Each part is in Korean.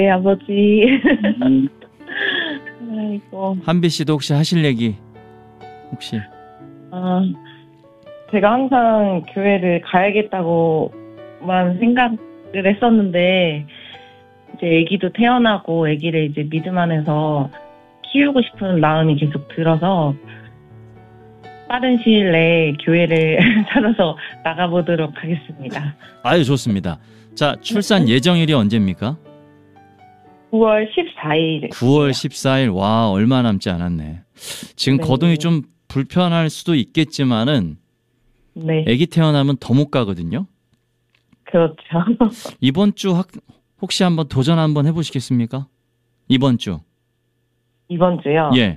네, 아버지. 음, 아이고. 한비 씨도 혹시 하실 얘기 혹시? 아, 제가 항상 교회를 가야겠다고만 생각을 했었는데, 이제 아기도 태어나고 아기를 이제 믿음 안에서 키우고 싶은 마음이 계속 들어서 빠른 시일 내에 교회를 찾아서 나가보도록 하겠습니다. 아유, 좋습니다. 자, 출산 예정일이 언제입니까? 9월 14일. 9월 14일. 와, 얼마 남지 않았네. 지금 네. 거동이 좀 불편할 수도 있겠지만은 네, 아기 태어나면 더 못 가거든요. 그렇죠. 이번 주 혹시 한번 도전 한번 해보시겠습니까? 이번 주. 이번 주요? 예.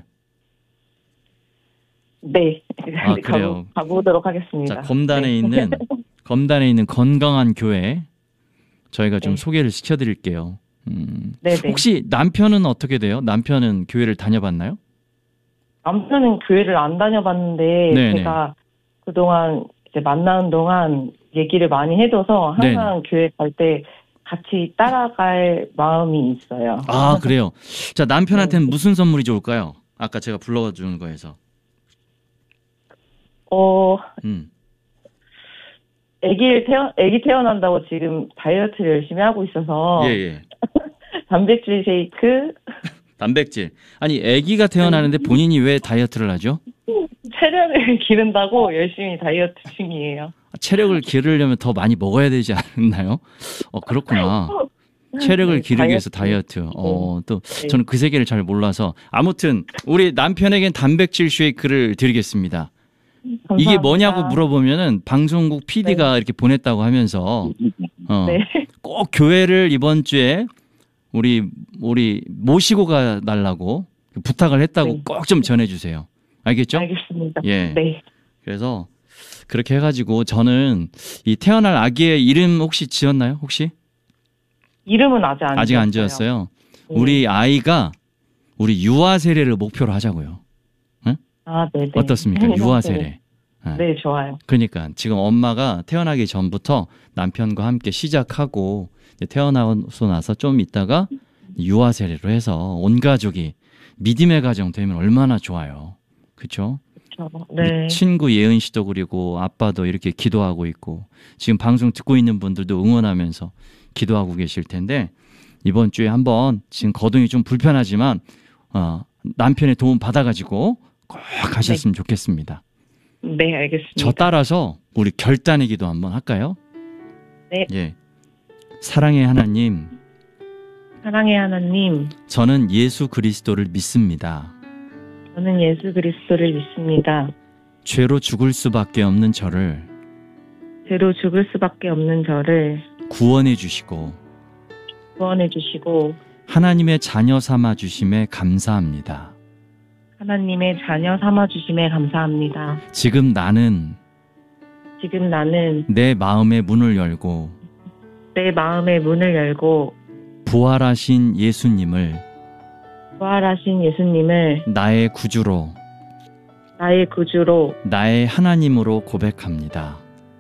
네. 아, 그래요. 가보도록 하겠습니다. 자, 검단에 네. 있는 건강한 교회 저희가 좀 네. 소개를 시켜드릴게요. 네네. 혹시 남편은 어떻게 돼요? 남편은 교회를 다녀봤나요? 남편은 교회를 안 다녀봤는데, 네네. 제가 그동안 이제 만나는 동안 얘기를 많이 해줘서 항상 교회 갈 때 같이 따라갈 마음이 있어요. 아, 그래요. 자, 남편한테는 무슨 선물이 좋을까요? 아까 제가 불러주는 거에서. 음. 아기 태어난다고 지금 다이어트를 열심히 하고 있어서, 예. 단백질 쉐이크, 단백질. 아니, 아기가 태어나는데 본인이 왜 다이어트를 하죠? 체력을 기른다고 열심히 다이어트 중이에요. 체력을 기르려면 더 많이 먹어야 되지 않나요? 그렇구나. 체력을 네, 기르기 위해서 다이어트. 또 저는 그 세계를 잘 몰라서. 아무튼 우리 남편에겐 단백질 쉐이크를 드리겠습니다. 감사합니다. 이게 뭐냐고 물어보면은 방송국 PD가 이렇게 보냈다고 하면서 네. 꼭 교회를 이번 주에 우리 모시고 가달라고 부탁을 했다고 네. 꼭 좀 전해주세요. 알겠죠? 알겠습니다. 예. 네. 그래서 그렇게 해가지고 저는 이 태어날 아기의 이름 혹시 지었나요? 혹시? 이름은 아직 안 아직 안 지었어요. 지었어요. 우리 아이가 우리 유아 세례를 목표로 하자고요. 아, 네네. 어떻습니까? 유아 세례. 네, 좋아요. 그러니까 지금 엄마가 태어나기 전부터 남편과 함께 시작하고 이제 태어나고 나서 좀 있다가 유아 세례로 해서 온 가족이 믿음의 가정 되면 얼마나 좋아요. 그렇죠? 네. 우리 친구 예은 씨도 그리고 아빠도 이렇게 기도하고 있고 지금 방송 듣고 있는 분들도 응원하면서 기도하고 계실 텐데 이번 주에 한번 지금 거동이 좀 불편하지만 남편의 도움 받아가지고 꼭 하셨으면 좋겠습니다. 네, 알겠습니다. 저 따라서 우리 결단의 기도 한번 할까요? 네. 예. 사랑의 하나님, 사랑의 하나님, 저는 예수 그리스도를 믿습니다. 저는 예수 그리스도를 믿습니다. 죄로 죽을 수밖에 없는 저를 죄로 죽을 수밖에 없는 저를 구원해 주시고 구원해 주시고 하나님의 자녀 삼아 주심에 감사합니다. 하나님의 자녀 삼아 주심에 감사합니다. 지금 나는 내 마음의 문을 열고 내 마음의 문을 열고 부활하신 예수님을 나의 구주로 나의 하나님으로 고백합니다.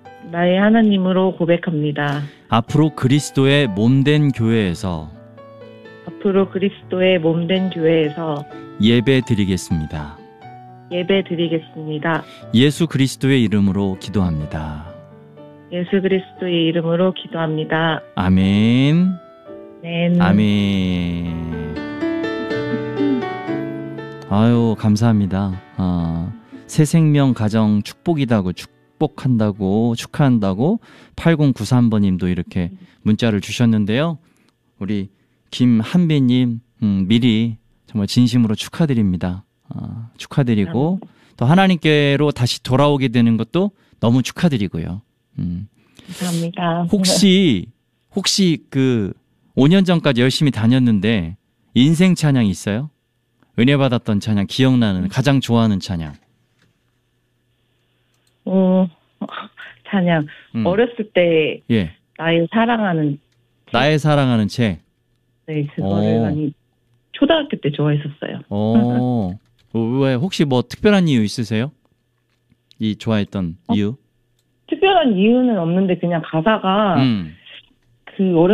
앞으로 그리스도의 몸된 교회에서 예배 드리겠습니다. 예수 그리스도의 이름으로 기도합니다. 아멘. 네. 아멘. 아유, 감사합니다. 새 생명 가정 축복한다고 축하한다고 8093번님도 이렇게 문자를 주셨는데요. 우리 김한비님 미리 정말 진심으로 축하드립니다. 축하드리고 또 하나님께로 다시 돌아오게 되는 것도 너무 축하드리고요. 감사합니다. 혹시 그 5년 전까지 열심히 다녔는데 인생 찬양 있어요? 은혜 받았던 찬양, 기억나는 가장 좋아하는 찬양. 찬양. 어렸을 때 예. 나의 사랑하는 책. 네, 그거를 많이 초등학교 때 좋아했었어요. 왜 혹시 뭐 특별한 이유 있으세요? 이 좋아했던 이유? 특별한 이유는 없는데 그냥 가사가 그 어렸을